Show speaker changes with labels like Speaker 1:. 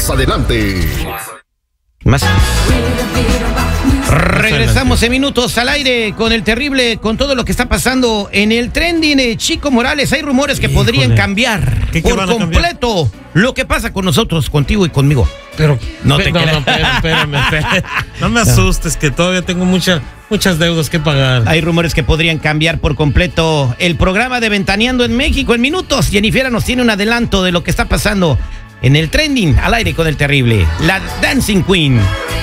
Speaker 1: Más adelante.
Speaker 2: Más. Regresamos en minutos al aire con el terrible, con todo lo que está pasando en el trending. Chico Morales, hay rumores que podrían cambiar por completo lo que pasa con nosotros, contigo y conmigo.
Speaker 3: Pero
Speaker 2: no te creas.
Speaker 3: Espérame. No me asustes, que todavía tengo muchas deudas que pagar.
Speaker 2: Hay rumores que podrían cambiar por completo el programa de Ventaneando en México en minutos. Jennifer nos tiene un adelanto de lo que está pasando en el trending al aire con el terrible, la Dancing Queen.